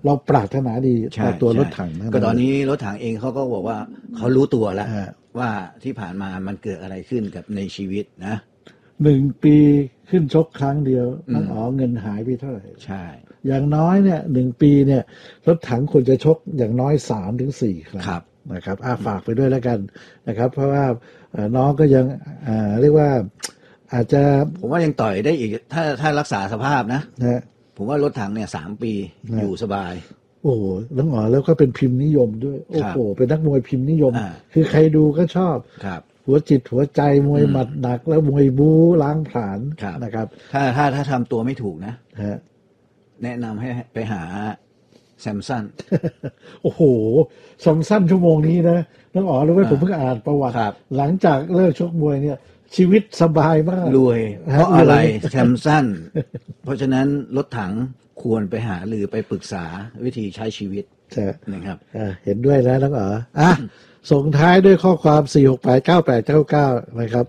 เราปรารถนาดีต่อตัวรถถังก็ตอนนี้รถถังเองเขาก็บอกว่าเขารู้ตัวแล้วว่าที่ผ่านมามันเกิดอะไรขึ้นกับในชีวิตนะ 1 ปีขึ้นชกครั้งเดียวน้องอ๋อเงินหายไปเท่าไหร่ใช่อย่างน้อยเนี่ย1 ปีเนี่ยรถถังควรจะชกอย่างน้อย 3-4 ครั้งนะครับฝากไปด้วยแล้วกันนะครับเพราะว่าน้องก็ยังเรียกว่าอาจจะผมว่ายังต่อยได้อีกถ้ารักษาสภาพนะผมว่ารถถังเนี่ย3 ปีอยู่สบายโอ้โหน้องอ๋อแล้วก็เป็นพิมพ์นิยมด้วยโอ้โหเป็นนักมวยพิมพ์นิยมคือใครดูก็ชอบหัวจิตหัวใจมวยหมัดหนักแล้วมวยบู๊ล้างผลาญนะครับถ้าทำตัวไม่ถูกนะแนะนำให้ไปหาแซมสันโอ้โหแซมสันชั่วโมงนี้นะน้องอ๋อรู้ไหมผมเพิ่งอ่านประวัติหลังจากเลิกชกมวยเนี่ยชีวิตสบายมากรวยเพราะอะไรแซมสันเพราะฉะนั้นรถถังควรไปหาหรือไปปรึกษาวิธีใช้ชีวิตนะครับเห็นด้วยนะน้องอ๋อส่งท้ายด้วยข้อความ4689899นะครับ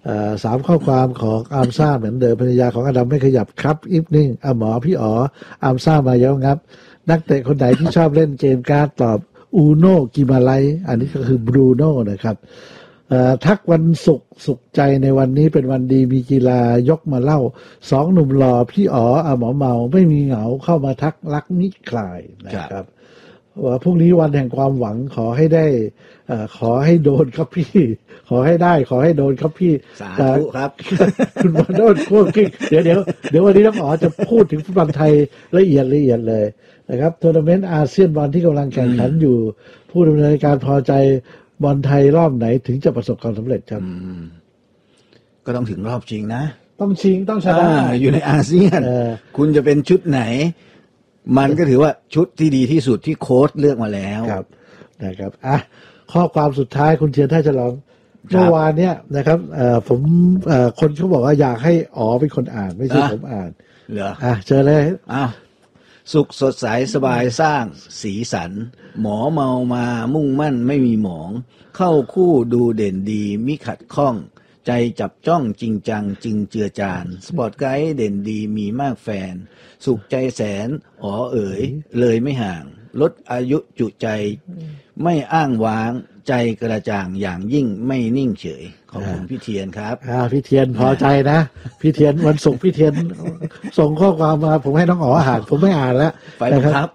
3ข้อความของอาร์มซ่าเหมือนเดิมภรรยาของอดัมไม่ขยับครับอีฟนิ่งหมอพี่อ๋ออาร์มซ่ามาแล้วครับนักเตะคนไหนที่ชอบเล่นเกมการ์ดตอบอูโน่กิมาไลอันนี้ก็คือบรูโน่นะครับทักวันศุกร์สุขใจในวันนี้เป็นวันดีมีกีฬายกมาเล่า2 หนุ่มหล่อพี่อ๋อหมอเมาไม่มีเหงาเข้ามาทักรักนิคลายนะครับว่าพรุ่งนี้วันแห่งความหวังขอให้ได้ขอให้โดนครับพี่ขอให้ได้ขอให้โดนครับพี่สาธุครับคุณมาโดนควบกิ้งเดี๋ยววันนี้น้องอ๋อจะพูดถึงฟุตบอลไทยละเอียดเลยนะครับทัวร์นาเมนต์อาเซียนบอลที่กำลังแข่งขันอยู่ผู้ดำเนินการพอใจบอลไทยรอบไหนถึงจะประสบความสำเร็จครับก็ต้องถึงรอบชิงนะต้องชิงต้องชนะอยู่ในอาเซียนคุณจะเป็นชุดไหนมันก็ถือว่าชุดที่ดีที่สุดที่โค้ชเลือกมาแล้วนะครับข้อความสุดท้ายคุณเชียรท่าฉลองเมื่อวานเนี่ยนะครับผมคนเขาบอกว่าอยากให้อ๋อเป็นคนอ่านไม่ใช่ผมอ่านเหรอเจอเลยสุขสดใสสบายสร้างสีสันหมอเมามามุ่งมั่นไม่มีหมองเข้าคู่ดูเด่นดีมิขัดข้องใจจับจ้องจริงจังจึงเจือจานสปอร์ตไกด์เด่นดีมีมากแฟนสุขใจแสนอ๋อเอ๋ยเลยไม่ห่างลดอายุจุใจไม่อ้างว้างใจกระจ่างอย่างยิ่งไม่นิ่งเฉยขอบคุณพี่เทียนครับพี่เทียนพอใจนะพี่เทียนวันศุกร์พี่เทียนส่งข้อความมาผมให้น้องอ๋ออ่านผมไม่อ่านแล้วนะครับ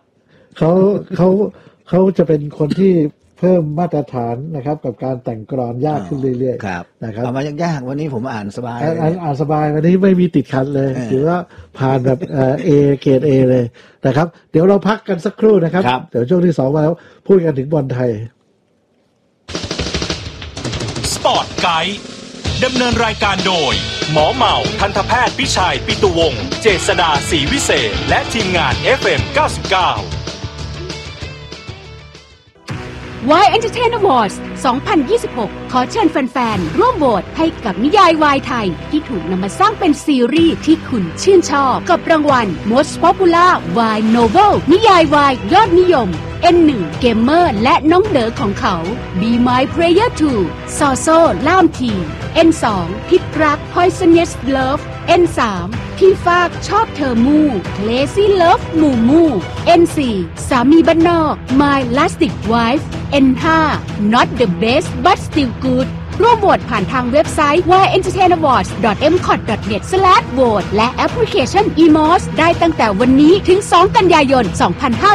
เขาจะเป็นคนที่เพิ่มมาตรฐานนะครับกับการแต่งกลอนยากขึ้นเรื่อยๆนะครับเอามายากๆวันนี้ผมอ่านสบายอ่านสบายวันนี้ไม่มีติดขัดเลยถือว่าผ่านแบบA เกรด A เลยนะครับเดี๋ยวเราพักกันสักครู่นะครับเดี๋ยวช่วงที่2มาแล้วพูดกันถึงบอลไทยสปอร์ตไกด์ดำเนินรายการโดยหมอเมาทันตแพทย์พิชัยปิตุวงศ์เจษฎาศรีวิเศษและทีมงาน FM 99 Y Entertain Awards 2026 ขอเชิญแฟนๆร่วมโหวตให้กับนิยายวายไทยที่ถูกนำมาสร้างเป็นซีรีส์ที่คุณชื่นชอบกับรางวัล Most Popular Y Novel นิยายวายยอดนิยม N1 Gamer และน้องเด๋อของเขา Be My Player 2 ซอโซ่ล่ามที N2 พิษรัก Poisonous Love N3 พี่ฟากชอบเธอมู่ Lazy Love หมู่มู่ N4 สามีบ้านนอก My Lastic Wife N5 Not the best but still good ร่วมโหวตผ่านทางเว็บไซต์ yentertainawards.mcot.net/vote และแอปพลิเคชัน eMOS ได้ตั้งแต่วันนี้ถึง2 กันยายน 2569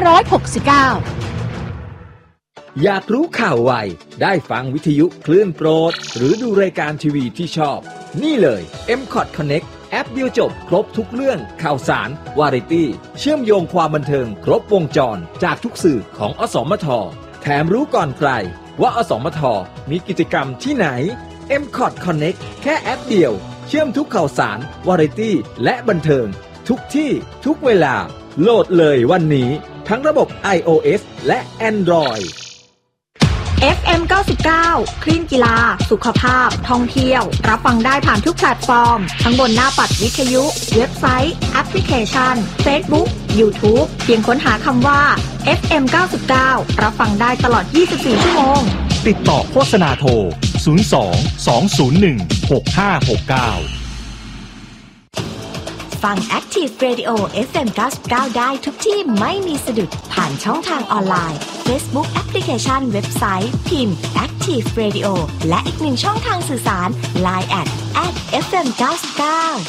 อยากรู้ข่าวไวได้ฟังวิทยุคลื่นโปรดหรือดูรายการทีวีที่ชอบนี่เลย MCOT Connect แอปเดียวจบครบทุกเรื่องข่าวสารวาไรตี้เชื่อมโยงความบันเทิงครบวงจรจากทุกสื่อของอสมทแถมรู้ก่อนใครว่าอสมทมีกิจกรรมที่ไหน MCOT Connect แค่แอปเดียวเชื่อมทุกข่าวสารวาไรตี้และบันเทิงทุกที่ทุกเวลาโหลดเลยวันนี้ทั้งระบบ iOS และ Android FM 99 คลื่นกีฬาสุขภาพท่องเที่ยวรับฟังได้ผ่านทุกแพลตฟอร์มทั้งบนหน้าปัดวิทยุเว็บไซต์แอปพลิเคชัน Facebook YouTube เพียงค้นหาคำว่า FM 99 รับฟังได้ตลอด 24 ชั่วโมงติดต่อโฆษณาโทร 02 201 6569 ฟัง Active Radio FM 99 ได้ทุกที่ไม่มีสะดุดผ่านช่องทางออนไลน์ Facebook Application เว็บไซต์พิมพ์ Active Radio และอีกหนึ่งช่องทางสื่อสาร Line @FM 99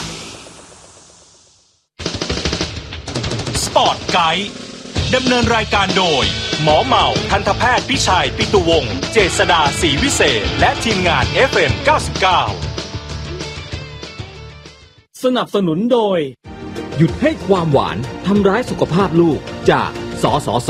สปอร์ตไกด์ดำเนินรายการโดยหมอเหมาทันตแพทย์พิชัยปิตุวงศ์เจษฎาศรีวิเศษและทีมงาน FM 99 สนับสนุนโดยหยุดให้ความหวานทำร้ายสุขภาพลูกจากสสส.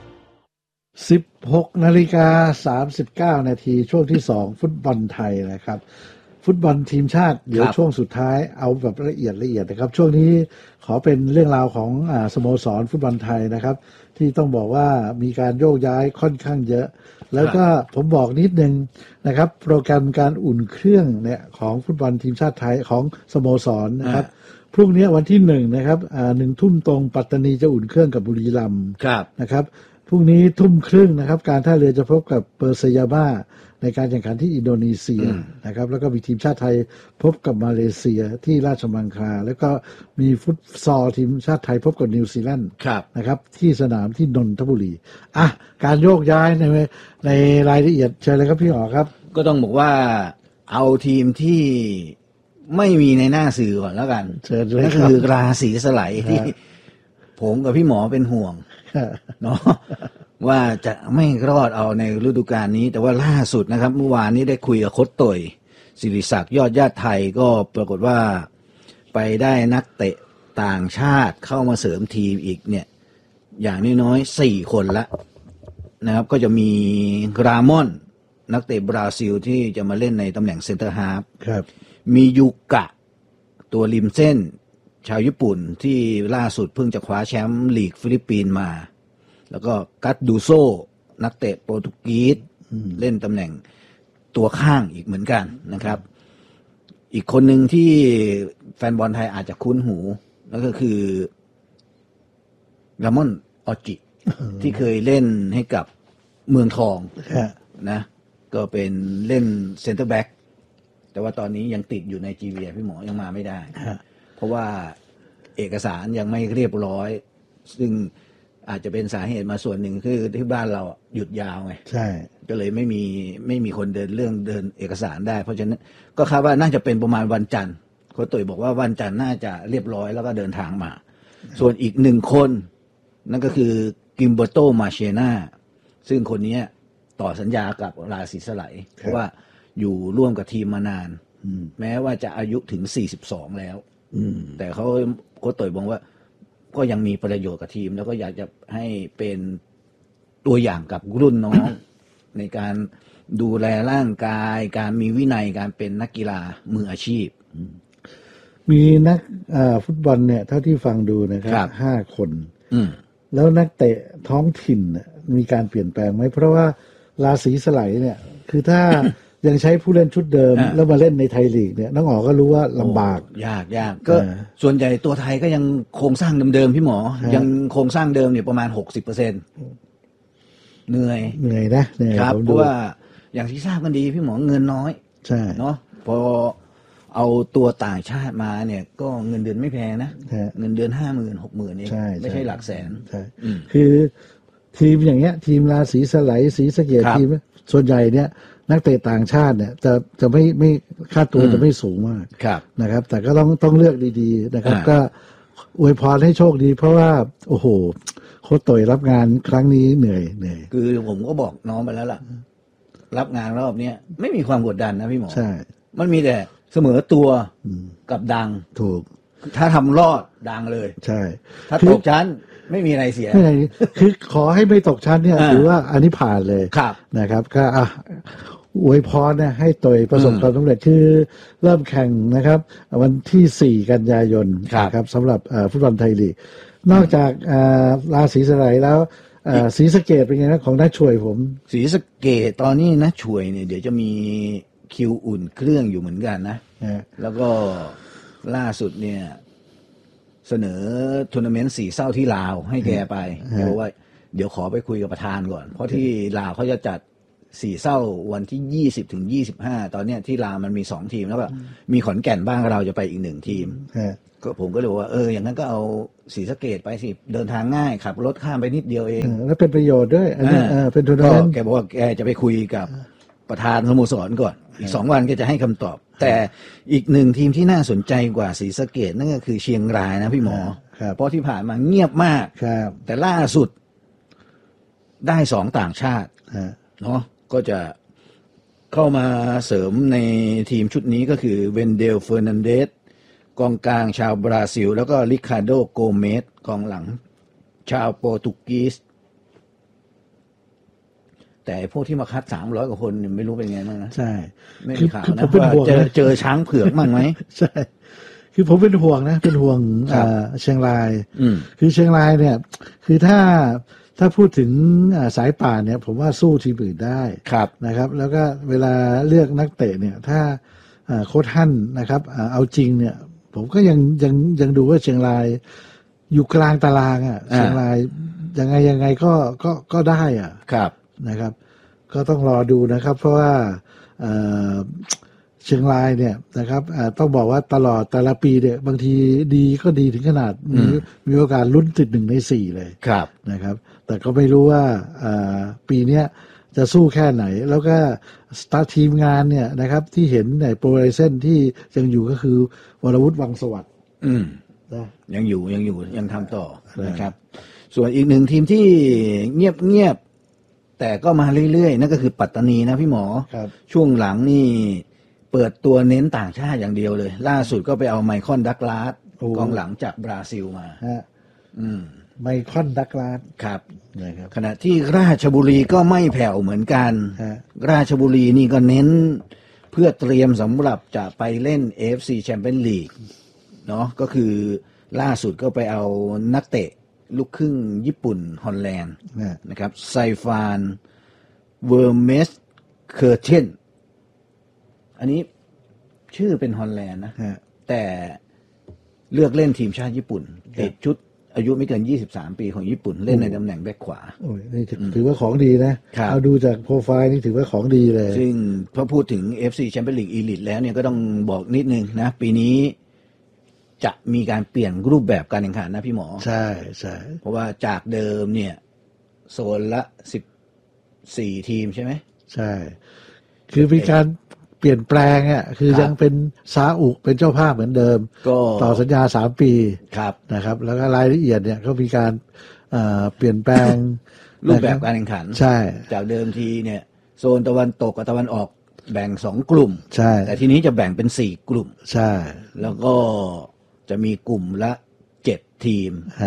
16:39 นาทีช่วงที่2ฟุตบอลไทยนะครับฟุตบอลทีมชาติเดี๋ยวช่วงสุดท้ายเอาแบบละเอียดนะครับช่วงนี้ขอเป็นเรื่องราวของสโมสรฟุตบอลไทยนะครับที่ต้องบอกว่ามีการโยกย้ายค่อนข้างเยอะแล้วก็ผมบอกนิดนึงนะครับโปรแกรมการอุ่นเครื่องเนี่ยของฟุตบอลทีมชาติไทยของสโมสรนะครับพรุ่งนี้วันที่1นะครับ1 ทุ่มตรงปัตตานีจะอุ่นเครื่องกับบุรีรัมย์นะครับพรุ่งนี้ทุ่มครึ่งนะครับการท่าเรือจะพบกับเปอร์เซยาม่าในการแข่งขันที่อินโดนีเซียนะครับแล้วก็มีทีมชาติไทยพบกับมาเลเซียที่ราชมังคลาแล้วก็มีฟุตซอลทีมชาติไทยพบกับนิวซีแลนด์นะครับที่สนามที่นนทบุรีการโยกย้ายในรายละเอียดเชิญเลยครับพี่อ๋อครับก็ต้องบอกว่าเอาทีมที่ไม่มีในหน้าสื่อก่อนแล้วกันนั่นคือราศีสไลด์ที่ผมกับพี่หมอเป็นห่วงเนาะว่าจะไม่รอดเอาในฤดูกาลนี้แต่ว่าล่าสุดนะครับเมื่อวานนี้ได้คุยกับโค้ชต่อยศิริศักดิ์ยอดญาติไทยก็ปรากฏว่าไปได้นักเตะต่างชาติเข้ามาเสริมทีมอีกเนี่ยอย่างน้อยๆ4 คนละนะครับก็จะมีรามอนนักเตะบราซิลที่จะมาเล่นในตำแหน่งเซ็นเตอร์ฮาล์ฟมียูกะตัวริมเส้นชาวญี่ปุ่นที่ล่าสุดเพิ่งจะคว้าแชมป์ลีกฟิลิปปินส์มาแล้วก็กัตดูโซนักเตะโปรตุเกสเล่นตำแหน่งตัวข้างอีกเหมือนกันนะครับอีกคนหนึ่งที่แฟนบอลไทยอาจจะคุ้นหูแล้วก็คือรามอนออจิที่เคยเล่นให้กับเมืองทองนะก็เป็นเล่นเซ็นเตอร์แบ็กแต่ว่าตอนนี้ยังติดอยู่ในจีเวียพี่หมอยังมาไม่ได้เพราะว่าเอกสารยังไม่เรียบร้อยซึ่งอาจจะเป็นสาเหตุมาส่วนหนึ่งคือที่บ้านเราหยุดยาวไงใช่ก็เลยไม่มีคนเดินเอกสารได้เพราะฉะนั้นก็คาดว่าน่าจะเป็นประมาณวันจันทร์โค้ชตุ๋ยบอกว่าวันจันทร์น่าจะเรียบร้อยแล้วก็เดินทางมาส่วนอีก1 คนนั่นก็คือกิมเบอร์โตมาเชน่าซึ่งคนนี้ต่อสัญญากับราศีสไลด์เพราะว่าอยู่ร่วมกับทีมมานานแม้ว่าจะอายุถึง42แล้วแต่เขาโค้ชตุ๋ยบอกว่าก็ยังมีประโยชน์กับทีมแล้วก็อยากจะให้เป็นตัวอย่างกับรุ่นน้อง ในการดูแลร่างกายการมีวินัยการเป็นนักกีฬามืออาชีพมีนักฟุตบอลเนี่ยเท่าที่ฟังดูนะครับ5 คนแล้วนักเตะท้องถิ่นมีการเปลี่ยนแปลงไหมเพราะว่าราศีสไลด์เนี่ยคือถ้า ยังใช้ผู้เล่นชุดเดิมแล้วมาเล่นในไทยลีกเนี่ยน้องอ๋อก็รู้ว่าลำบากยากก็ส่วนใหญ่ตัวไทยก็ยังโครงสร้างเดิมๆพี่หมอยังโครงสร้างเดิมเนี่ยประมาณ 60%เหนื่อยนะครับเพราะว่าอย่างที่ทราบกันดีพี่หมอเงินน้อยใช่เนาะพอเอาตัวต่างชาติมาเนี่ยก็เงินเดือนไม่แพงนะเงินเดือน 50,000 60,000 เองไม่ใช่หลักแสนคือทีมอย่างเงี้ยทีมราศีสไลด์ศรีสะเกษทีมส่วนใหญ่เนี่ยนักเตะต่างชาติเนี่ยจะไม่ค่าตัวจะไม่สูงมากนะครับแต่ก็ต้องเลือกดีๆนะครับก็อวยพรให้โชคดีเพราะว่าโอ้โหโค้ชต่อยรับงานครั้งนี้เหนื่อยคือผมก็บอกน้องไปแล้วล่ะรับงานรอบนี้ไม่มีความกดดันนะพี่หมอใช่มันมีแต่เสมอตัวกับดังถูกถ้าทำรอดดังเลยใช่ถ้าตกชั้นไม่มีอะไรเสียคือขอให้ไม่ตกชั้นเนี่ยถือว่าอันนี้ผ่านเลยนะครับก็อวยพรเนี่ยให้ต่อยประสบความสำเร็จคือเริ่มแข่งนะครับวันที่4 กันยายนนะครับสำหรับฟุตบอลไทยลีกนอกจากราศีสไลด์แล้วศรีสะเกษเป็นไงนะของน้าช่วยผมศรีสะเกษตอนนี้น้าช่วยเนี่ยเดี๋ยวจะมีคิวอุ่นเครื่องอยู่เหมือนกันนะแล้วก็ล่าสุดเนี่ยเสนอทัวร์นาเมนต์4 เศร้าที่ลาวให้แกไปเพราะว่าเดี๋ยวขอไปคุยกับประธานก่อนเพราะที่ลาวเขาจะจัดสี่เศร้าวันที่20ถึง25ตอนเนี้ยที่ลาวมันมี2ทีมแล้วก็มีขอนแก่นบ้างเราจะไปอีก1ทีมก็ผมก็เลยว่าอย่างนั้นก็เอาศรีสะเกษไปสิเดินทางง่ายขับรถข้ามไปนิดเดียวเองแล้วเป็นประโยชน์ด้วยอันนี้เป็นทัวร์นาเมนต์แกบอกว่าแกจะไปคุยกับประธานสโมสรก่อนอีก2วันก็จะให้คำตอบแต่อีก1ทีมที่น่าสนใจกว่าศรีสะเกษนั่นก็คือเชียงรายนะพี่หมอเพราะที่ผ่านมาเงียบมากแต่ล่าสุดได้2ต่างชาติเนาะก็จะเข้ามาเสริมในทีมชุดนี้ก็คือเวนเดลเฟอร์นันเดสกองกลางชาวบราซิลแล้วก็ริคาร์โดโกเมสกองหลังชาวโปรตุเกสแต่พวกที่มาคัด300กว่าคนไม่รู้เป็นไงบ้างนะใช่ไม่มีข่าวนะว่าเจอช้างเผือกมั่งไหมใช่คือผมเป็นห่วงนะเป็นห่วงเชียงรายคือเชียงรายเนี่ยคือถ้าพูดถึงสายป่านเนี่ยผมว่าสู้ทีมอื่นได้นะครับแล้วก็เวลาเลือกนักเตะเนี่ยถ้าโค้ชฮั่นนะครับเอาจริงเนี่ยผมก็ยังดูว่าเชียงรายอยู่กลางตารางเชียงรายยังไงก็ได้นะครับก็ต้องรอดูนะครับเพราะว่าเชียงรายเนี่ยนะครับต้องบอกว่าตลอดแต่ละปีเนี่ยบางทีดีก็ดีถึงขนาดมีโอกาสลุ้นติด1 ใน 4เลยนะครับแต่ก็ไม่รู้ว่าปีนี้จะสู้แค่ไหนแล้วก็สตาร์ทีมงานเนี่ยนะครับที่เห็นในโปรไลเซนที่ยังอยู่ก็คือวรวุฒิวังสวัสดิ์ยังอยู่ยังทำต่อนะครับส่วนอีก1ทีมที่เงียบแต่ก็มาเรื่อยๆนั่นก็คือปัตตานีนะพี่หมอช่วงหลังนี่เปิดตัวเน้นต่างชาติอย่างเดียวเลยล่าสุดก็ไปเอาไมคอนดักลาสกองหลังจากบราซิลมาไมคอนดักลาสครับขณะที่ราชบุรีก็ไม่แผ่วเหมือนกันราชบุรีนี่ก็เน้นเพื่อเตรียมสำหรับจะไปเล่น AFC Champions League เนาะก็คือล่าสุดก็ไปเอานักเตะลูกครึ่งญี่ปุ่นฮอลแลนด์นะครับไซฟานเวอร์เมสเคอร์เทนอันนี้ชื่อเป็นฮอลแลนด์นะแต่เลือกเล่นทีมชาติญี่ปุ่นติดชุดอายุไม่เกิน23ปีของญี่ปุ่นเล่นในตำแหน่งแบ็คขวาโอ้ยนี่ถือว่าของดีนะเอาดูจากโปรไฟล์นี่ถือว่าของดีเลยซึ่งพอพูดถึง FC Champions League Elite แล้วเนี่ยก็ต้องบอกนิดนึงนะปีนี้จะมีการเปลี่ยนรูปแบบการแข่งขันนะพี่หมอใช่เพราะว่าจากเดิมเนี่ยโซนละ14ทีมใช่ไหมใช่คือมีการเปลี่ยนแปลงคือยังเป็นซาอุเป็นเจ้าภาพเหมือนเดิมก็ต่อสัญญา3 ปีนะครับแล้วก็รายละเอียดเนี่ยก็มีการเปลี่ยนแปลงรูปแบบการแข่งขันใช่จากเดิมทีเนี่ยโซนตะวันตกกับตะวันออกแบ่ง2 กลุ่มใช่แต่ทีนี้จะแบ่งเป็น4 กลุ่มใช่แล้วก็จะมีกลุ่มละ7 ทีม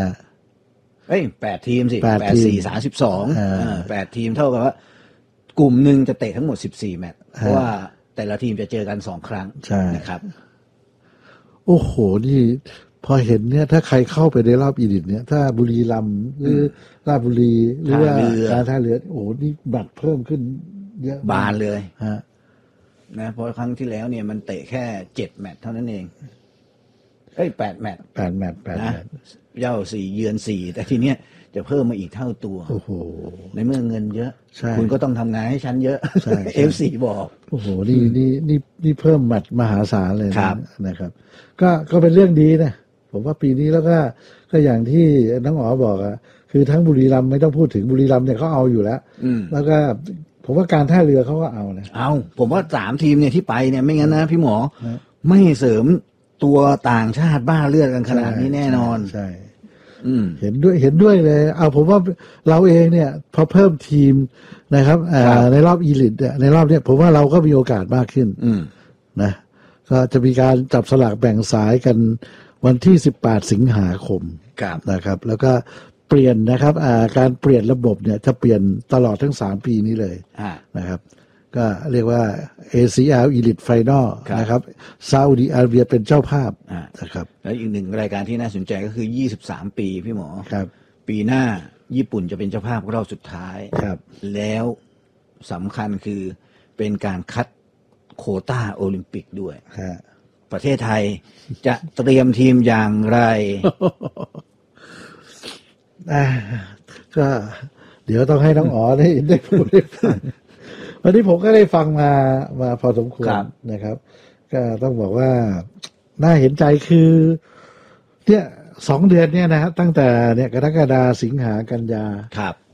8 ทีมสิ8 4 32 8 ทีมเท่ากับว่ากลุ่มหนึ่งจะเตะทั้งหมด14 แมตช์เพราะว่าแต่ละทีมจะเจอกัน2 ครั้งนะครับโอ้โหนี่พอเห็นเนี่ยถ้าใครเข้าไปในรอบอีลิทเนี่ยถ้าบุรีรัมย์หรือราชบุรีหรือว่าการท่าเรือโอ้โหนี่บัตรเพิ่มขึ้นเยอะบานเลยนะเพราะครั้งที่แล้วเนี่ยมันเตะแค่7 แมตช์เท่านั้นเอง8 แมตช์นะเย้า4เยือน4แต่ทีเนี้ยจะเพิ่มมาอีกเท่าตัวโอ้โหในเมื่อเงินเยอะคุณก็ต้องทำงานให้ฉันเยอะFC บอกโอ้โหนี่เพิ่มแมตช์มหาศาลเลยนะครับก็เป็นเรื่องดีนะผมว่าปีนี้แล้วก็อย่างที่น้องอ๋อบอกคือทั้งบุรีรัมย์ไม่ต้องพูดถึงบุรีรัมย์เนี่ยเขาเอาอยู่แล้วแล้วก็ผมว่าการท่าเรือเขาก็เอานะผมว่า3 ทีมเนี่ยที่ไปเนี่ยไม่งั้นนะพี่หมอไม่เสริมตัวต่างชาติบ้าเลือดกันขนาดนี้แน่นอนใช่เห็นด้วยเลยผมว่าเราเองเนี่ยพอเพิ่มทีมนะครับในรอบอีลิทในรอบเนี้ยผมว่าเราก็มีโอกาสมากขึ้นนะก็จะมีการจับสลากแบ่งสายกันวันที่18 สิงหาคมนะครับแล้วก็เปลี่ยนนะครับการเปลี่ยนระบบเนี่ยจะเปลี่ยนตลอดทั้ง3 ปีนี้เลยนะครับก็เรียกว่า ACL Elite Final นะครับซาอุดิอาระเบียเป็นเจ้าภาพนะครับแล้วอีก1 รายการที่น่าสนใจก็คือ23 ปีพี่หมอปีหน้าญี่ปุ่นจะเป็นเจ้าภาพรอบสุดท้ายแล้วสำคัญคือเป็นการคัดโควต้าโอลิมปิกด้วยประเทศไทยจะเตรียมทีมอย่างไรก็เดี๋ยวต้องให้น้องอ๋อได้พูดได้ฟังวันนี้ผมก็ได้ฟังมาพอสมควรครับนะครับ ก็ต้องบอกว่าน่าเห็นใจคือเนี่ย2 เดือนเนี่ยนะฮะตั้งแต่เนี่ยกรกฎาสิงหากันยาครับ